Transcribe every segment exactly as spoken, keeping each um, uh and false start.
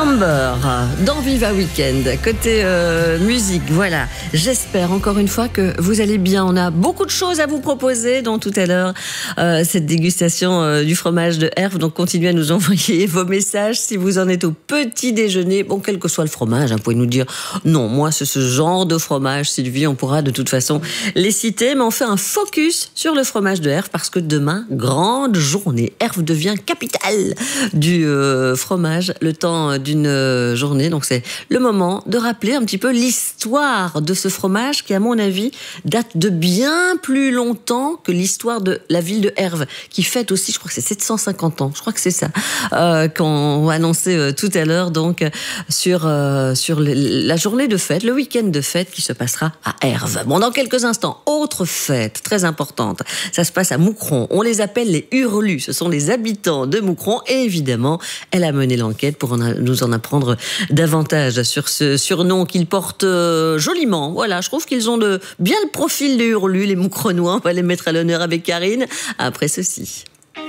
Amber, dans Viva Weekend, côté euh, musique, voilà. J'espère encore une fois que vous allez bien. On a beaucoup de choses à vous proposer, dont tout à l'heure, euh, cette dégustation euh, du fromage de Herve. Donc, continuez à nous envoyer vos messages si vous en êtes au petit déjeuner. Bon, quel que soit le fromage, hein, vous pouvez nous dire, non, moi, c'est ce genre de fromage, Sylvie, on pourra de toute façon les citer. Mais on fait un focus sur le fromage de Herve parce que demain, grande journée. Herve devient capitale du euh, fromage, le temps d'une journée. Donc c'est le moment de rappeler un petit peu l'histoire de ce fromage qui, à mon avis, date de bien plus longtemps que l'histoire de la ville de Herve, qui fête aussi, je crois que c'est sept cent cinquante ans. Je crois que c'est ça euh, qu'on va annoncer euh, tout à l'heure, donc sur euh, sur le, la journée de fête, le week-end de fête qui se passera à Herve. Bon, dans quelques instants, autre fête très importante. Ça se passe à Moucron. On les appelle les Hurlus. Ce sont les habitants de Moucron et évidemment, elle a mené l'enquête pour en a, nous en apprendre davantage sur ce surnom qu'ils portent euh, joliment. Voilà, je trouve qu'ils ont de, bien le profil des Hurlus, les Moucronois. On va les mettre à l'honneur avec Karine après ceci.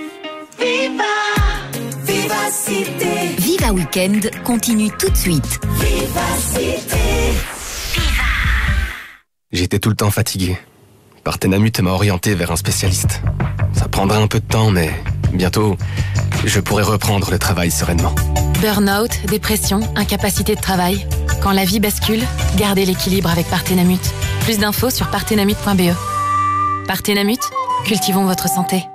Viva, Viva Cité. Viva Weekend continue tout de suite. Viva Cité. Viva. J'étais tout le temps fatigué. Partenamut m'a orienté vers un spécialiste. Ça prendra un peu de temps, mais bientôt, je pourrai reprendre le travail sereinement. Burnout, dépression, incapacité de travail. Quand la vie bascule, gardez l'équilibre avec Partenamut. Plus d'infos sur partenamut point b e. Partenamut, cultivons votre santé.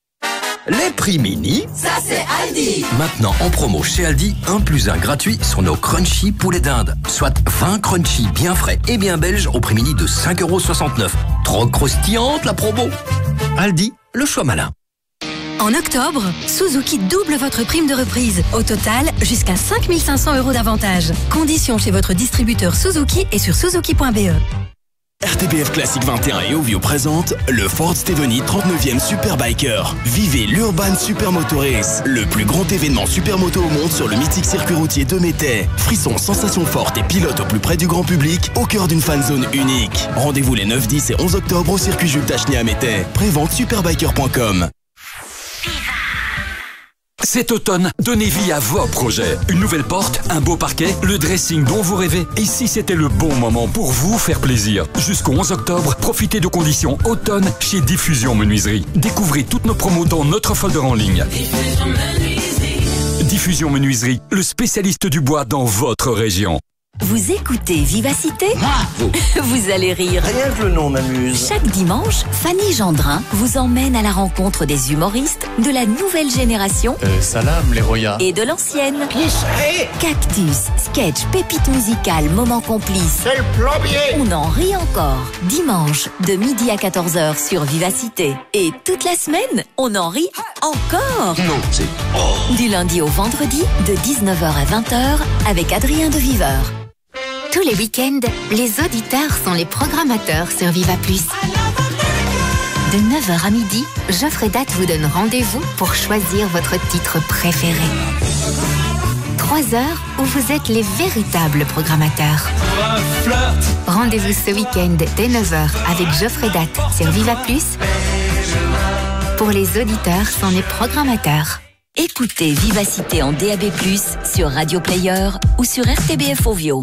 Les prix mini, Ça c'est Aldi. maintenant en promo chez Aldi, un plus un gratuit sur nos crunchy poulet d'Inde. Soit vingt crunchy bien frais et bien belges au prix mini de cinq euros soixante-neuf. Trop croustillante la promo. Aldi, le choix malin. En octobre, Suzuki double votre prime de reprise. Au total, jusqu'à cinq mille cinq cents euros d'avantage. Conditions chez votre distributeur Suzuki et sur suzuki point b e. R T B F Classique vingt et un et Ovio présente le Ford Steveny trente-neuvième Superbiker. Vivez l'Urban Supermoto Race, le plus grand événement supermoto au monde sur le mythique circuit routier de Métais. Frissons, sensations fortes et pilotes au plus près du grand public, au cœur d'une fan zone unique. Rendez-vous les neuf, dix et onze octobre au circuit Jules Tacheny à Métais. Prévente superbiker point com. Cet automne, donnez vie à vos projets. Une nouvelle porte, un beau parquet, le dressing dont vous rêvez. Et si c'était le bon moment pour vous faire plaisir? Jusqu'au onze octobre, profitez de conditions automne chez Diffusion Menuiserie. Découvrez toutes nos promos dans notre folder en ligne. Diffusion Menuiserie. Diffusion Menuiserie, le spécialiste du bois dans votre région. Vous écoutez Vivacité? Bravo. Vous allez rire. Rien que le nom m'amuse. Chaque dimanche, Fanny Gendrin vous emmène à la rencontre des humoristes de la nouvelle génération Euh, salam les Roya. et de l'ancienne. Qui serait? Cactus, sketch, pépites musicales, moments complices. C'est le plombier. On en rit encore. Dimanche, de midi à quatorze heures sur Vivacité. Et toute la semaine, on en rit encore. Non, c'est... Oh. Du lundi au vendredi, de dix-neuf heures à vingt heures, avec Adrien de Viveur. Tous les week-ends, les auditeurs sont les programmateurs sur Viva Plus. De neuf heures à midi, Geoffrey Date vous donne rendez-vous pour choisir votre titre préféré. Trois heures où vous êtes les véritables programmateurs. Rendez-vous ce week-end dès neuf heures avec Geoffrey Date sur Viva Plus. Pour les auditeurs sont les programmateurs. Écoutez Vivacité en D A B plus, sur Radio Player ou sur R T B F Ovio.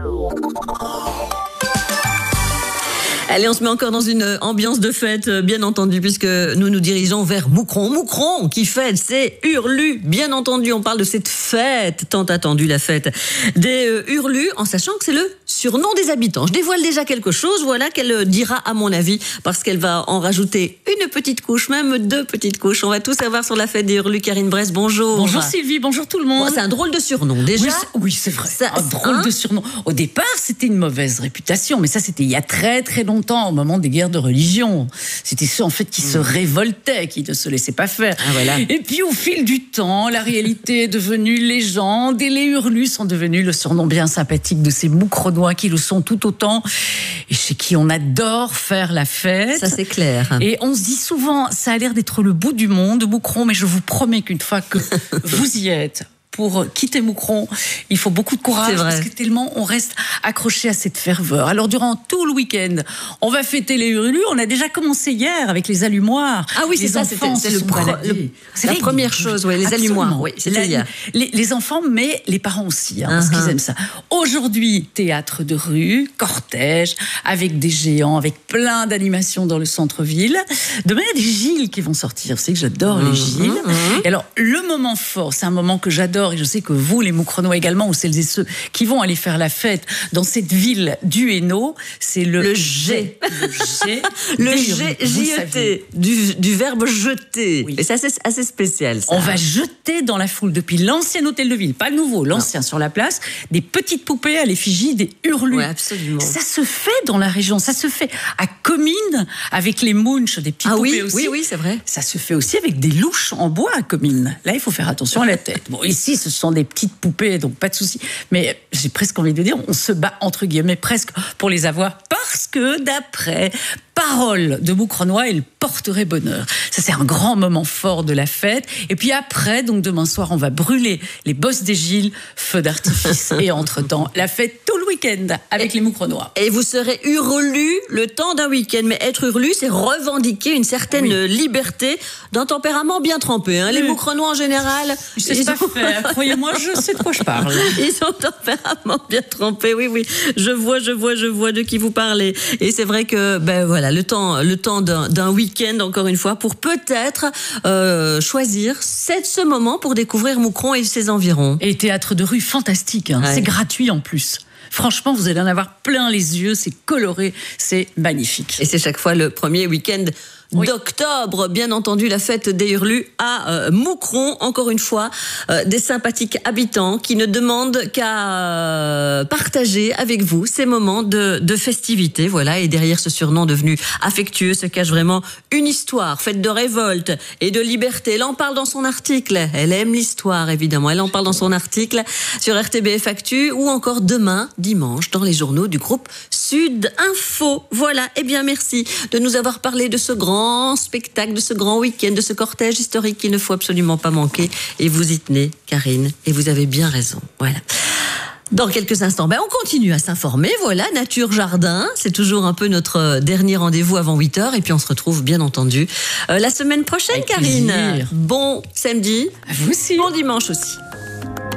Allez, on se met encore dans une ambiance de fête, bien entendu, puisque nous nous dirigeons vers Moucron. Moucron qui fête, c'est Hurlus, bien entendu. On parle de cette fête tant attendue, la fête des euh, Hurlus, en sachant que c'est le surnom des habitants. Je dévoile déjà quelque chose, voilà, qu'elle dira à mon avis, parce qu'elle va en rajouter une petite couche, même deux petites couches. On va tout savoir sur la fête des Hurlus. Karine Bress, bonjour. Bonjour Sylvie, bonjour tout le monde. Bon, c'est un drôle de surnom, déjà. Oui, c'est, oui, c'est vrai, Ça, un drôle hein de surnom. Au départ, c'était une mauvaise réputation, mais ça, c'était il y a très très longtemps, au moment des guerres de religion. C'était ceux, en fait, qui mmh. se révoltaient, qui ne se laissaient pas faire. Ah, voilà. Et puis, au fil du temps, la réalité est devenue légende, et les Hurlus sont devenus le surnom bien sympathique de ces Moucronois qui le sont tout autant, et chez qui on adore faire la fête. Ça, c'est clair. Et on se dit souvent, ça a l'air d'être le bout du monde, Moucron, mais je vous promets qu'une fois que vous y êtes, pour quitter Moucron, il faut beaucoup de courage parce que tellement on reste accroché à cette ferveur. Alors durant tout le week-end, on va fêter les hurlus. On a déjà commencé hier avec les allumoirs. Ah oui, c'est ça, c'est le, pro, le c'est la première chose, ouais, les Absolument. allumoirs. Oui, c'était hier. Les, les enfants, mais les parents aussi, hein, uh-huh. parce qu'ils aiment ça. Aujourd'hui, théâtre de rue, cortège, avec des géants, avec plein d'animations dans le centre-ville. Demain, il y a des Gilles qui vont sortir. Vous savez que j'adore uh-huh. les Gilles. Uh-huh. Et alors, le moment fort, c'est un moment que j'adore. Et je sais que vous, les Moucronois également, ou celles et ceux qui vont aller faire la fête dans cette ville du Hainaut, c'est le, le G. Le G. Le G, J E T, du, du verbe jeter. Oui. Et c'est assez, assez spécial, ça. On va jeter dans la foule, depuis l'ancien hôtel de ville, pas le nouveau, l'ancien non. sur la place, des petites poupées à l'effigie des hurlus. Oui, absolument. Ça se fait dans la région, ça se fait à Comines, avec les Munch, des petites ah, poupées oui, aussi. Oui, oui, c'est vrai. Ça se fait aussi avec des louches en bois à Comines. Là, il faut faire attention à la tête. Bon, ici, ce sont des petites poupées, donc pas de souci. Mais j'ai presque envie de dire, on se bat entre guillemets presque pour les avoir, parce que d'après Parole de Moucronois, il porterait bonheur. Ça, c'est un grand moment fort de la fête. Et puis après, donc demain soir, on va brûler les bosses des Gilles, feux d'artifice. Et entre-temps, la fête tout le week-end avec et, les Moucronois. Et vous serez hurlu le temps d'un week-end. Mais être hurlu, c'est revendiquer une certaine oui. liberté d'un tempérament bien trempé. Hein. Oui. Les Moucronois, en général... Je sais pas ont... faire. Croyez-moi, je sais de quoi je parle. Ils ont un tempérament bien trempé. Oui, oui. Je vois, je vois, je vois de qui vous parlez. Et c'est vrai que, ben voilà, le temps, le temps d'un, d'un week-end, encore une fois, pour peut-être euh, choisir c'est ce moment pour découvrir Moucron et ses environs. Et théâtre de rue fantastique, hein. Ouais. C'est gratuit en plus. Franchement, vous allez en avoir plein les yeux, c'est coloré, c'est magnifique. Et c'est chaque fois le premier week-end oui. d'octobre, bien entendu, la fête des Hurlus à euh, Moucron, encore une fois, euh, des sympathiques habitants qui ne demandent qu'à euh, partager avec vous ces moments de, de festivité, voilà, et derrière ce surnom devenu affectueux se cache vraiment une histoire faite de révolte et de liberté. Elle en parle dans son article, elle aime l'histoire évidemment, elle en parle dans son article sur R T B F Actu, ou encore demain, dimanche, dans les journaux du groupe Sud Info. Voilà, et eh bien merci de nous avoir parlé de ce grand spectacle, de ce grand week-end, de ce cortège historique qu'il ne faut absolument pas manquer. Et vous y tenez, Karine, et vous avez bien raison. Voilà. Dans quelques instants, ben on continue à s'informer. Voilà, Nature Jardin, c'est toujours un peu notre dernier rendez-vous avant huit heures. Et puis on se retrouve bien entendu euh, la semaine prochaine, Avec Karine. Plaisir. Bon samedi. À vous aussi. Bon dimanche aussi.